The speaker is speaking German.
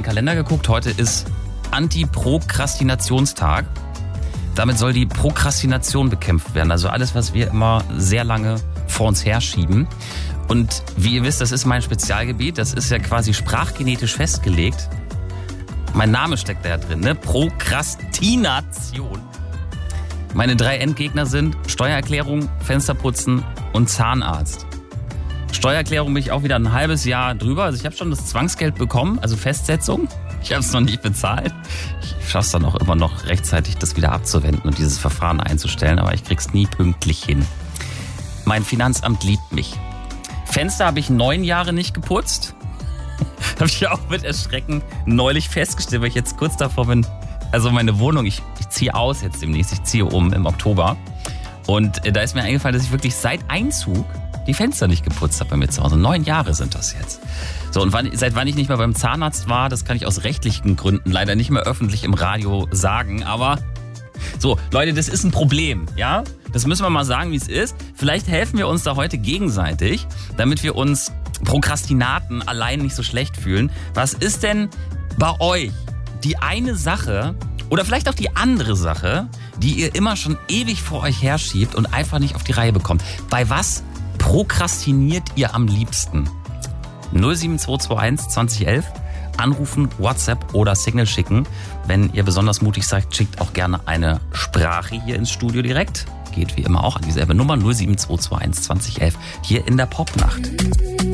den Kalender geguckt. Heute ist Anti-Prokrastinationstag. Damit soll die Prokrastination bekämpft werden. Also alles, was wir immer sehr lange vor uns herschieben. Und wie ihr wisst, das ist mein Spezialgebiet. Das ist ja quasi sprachgenetisch festgelegt. Mein Name steckt da ja drin, ne? Prokrastination. Meine 3 Endgegner sind Steuererklärung, Fensterputzen und Zahnarzt. Steuererklärung bin ich auch wieder ein halbes Jahr drüber. Also ich habe schon das Zwangsgeld bekommen, also Festsetzung. Ich habe es noch nicht bezahlt. Ich schaffe es dann auch immer noch rechtzeitig, das wieder abzuwenden und dieses Verfahren einzustellen. Aber ich krieg's nie pünktlich hin. Mein Finanzamt liebt mich. Fenster habe ich 9 Jahre nicht geputzt. Habe ich auch mit Erschrecken neulich festgestellt, weil ich jetzt kurz davor bin. Also meine Wohnung, ich ziehe aus jetzt demnächst. Ich ziehe um im Oktober. Und da ist mir eingefallen, dass ich wirklich seit Einzug die Fenster nicht geputzt habe bei mir zu Hause. 9 Jahre sind das jetzt. So, und seit wann ich nicht mehr beim Zahnarzt war, das kann ich aus rechtlichen Gründen leider nicht mehr öffentlich im Radio sagen. Aber so, Leute, das ist ein Problem, ja? Das müssen wir mal sagen, wie es ist. Vielleicht helfen wir uns da heute gegenseitig, damit wir uns Prokrastinaten allein nicht so schlecht fühlen. Was ist denn bei euch die eine Sache oder vielleicht auch die andere Sache, die ihr immer schon ewig vor euch herschiebt und einfach nicht auf die Reihe bekommt? Bei was prokrastiniert ihr am liebsten? 07221 2011, anrufen, WhatsApp oder Signal schicken. Wenn ihr besonders mutig seid, schickt auch gerne eine Sprache hier ins Studio direkt. Geht wie immer auch an dieselbe Nummer 07221 2011 hier in der Popnacht.